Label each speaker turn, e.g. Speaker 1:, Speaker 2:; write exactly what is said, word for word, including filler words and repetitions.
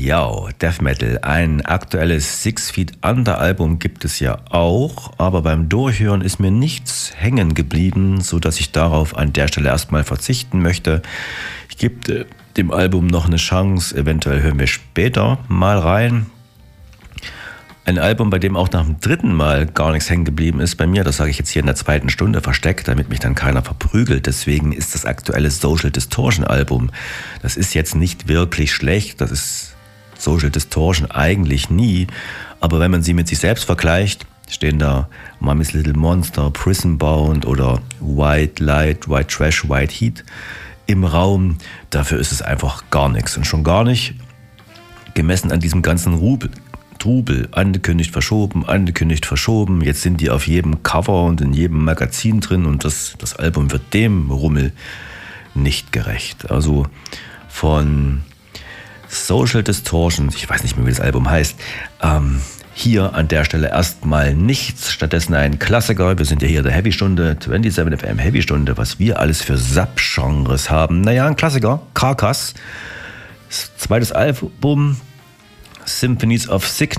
Speaker 1: Ja, Death Metal. Ein aktuelles Six Feet Under Album gibt es ja auch, aber beim Durchhören ist mir nichts hängen geblieben, sodass ich darauf an der Stelle erstmal verzichten möchte. Ich gebe dem Album noch eine Chance, eventuell hören wir später mal rein. Ein Album, bei dem auch nach dem dritten Mal gar nichts hängen geblieben ist bei mir, das sage ich jetzt hier in der zweiten Stunde versteckt, damit mich dann keiner verprügelt. Deswegen ist das aktuelle Social Distortion Album, das ist jetzt nicht wirklich schlecht, das ist Social Distortion eigentlich nie, aber wenn man sie mit sich selbst vergleicht, stehen da Mummy's Little Monster, Prison Bound oder White Light, White Trash, White Heat im Raum, dafür ist es einfach gar nichts und schon gar nicht gemessen an diesem ganzen Rubel. Trubel, angekündigt, verschoben, angekündigt, verschoben. Jetzt sind die auf jedem Cover und in jedem Magazin drin und das, das Album wird dem Rummel nicht gerecht. Also von Social Distortion, ich weiß nicht mehr, wie das Album heißt, ähm, hier an der Stelle erstmal nichts, stattdessen ein Klassiker. Wir sind ja hier in der Heavy-Stunde, siebenundzwanzig F M Heavy-Stunde, was wir alles für Subgenres haben. Naja, ein Klassiker, Carcass, zweites Album, Symphonies of Sickness.